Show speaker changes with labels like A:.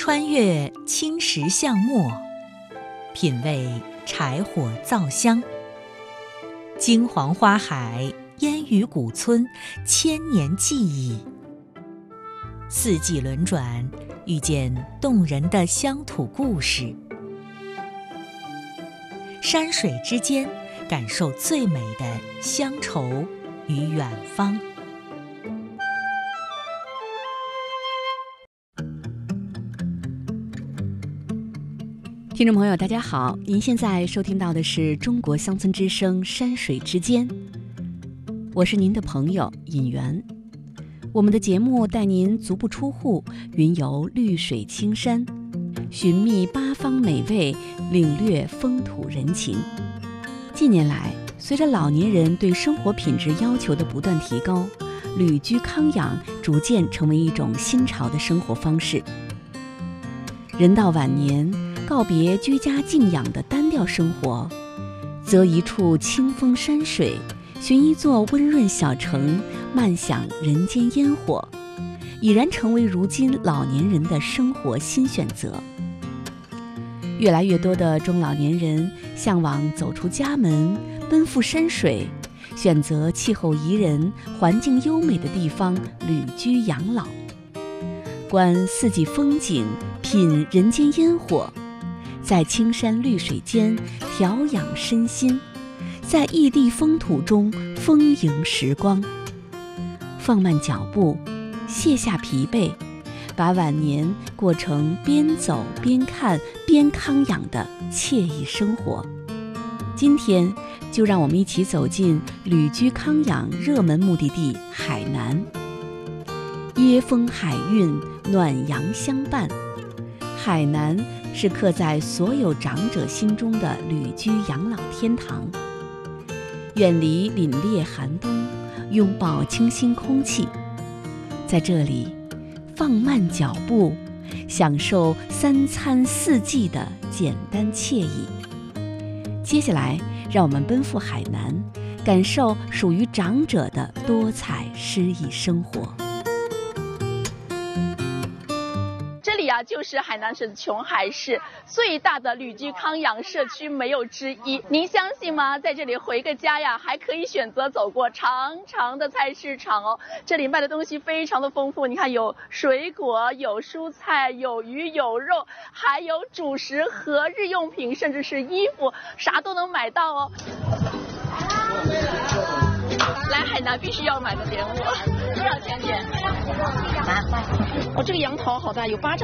A: 穿越青石巷陌，品味柴火皂香。金黄花海，烟雨古村，千年记忆。四季轮转，遇见动人的乡土故事。山水之间，感受最美的乡愁与远方。
B: 听众朋友大家好，您现在收听到的是中国乡村之声山水之间，我是您的朋友尹媛。我们的节目带您足不出户，云游绿水青山，寻觅八方美味，领略风土人情。近年来，随着老年人对生活品质要求的不断提高，旅居康养逐渐成为一种新潮的生活方式。人到晚年，告别居家静养的单调生活，择一处清风山水，寻一座温润小城，慢享人间烟火，已然成为如今老年人的生活新选择。越来越多的中老年人向往走出家门，奔赴山水，选择气候宜人、环境优美的地方旅居养老，观四季风景，品人间烟火，在青山绿水间调养身心，在异地风土中丰盈时光。放慢脚步，卸下疲惫，把晚年过成边走边看边康养的惬意生活。今天就让我们一起走进旅居康养热门目的地海南。椰风海韵，暖阳相伴，海南是刻在所有长者心中的旅居养老天堂。远离凛冽寒冬，拥抱清新空气，在这里放慢脚步，享受三餐四季的简单惬意。接下来让我们奔赴海南，感受属于长者的多彩诗意生活。
C: 这里就是海南省琼海市最大的旅居康养社区，没有之一。您相信吗？在这里回个家还可以选择走过长长的菜市场哦。这里卖的东西非常的丰富，你看有水果，有蔬菜，有鱼，有肉，还有主食和日用品，甚至是衣服，啥都能买到哦。来海南必须要买的点物，多少钱姐？8块。哦，这个杨桃好大，有8掌。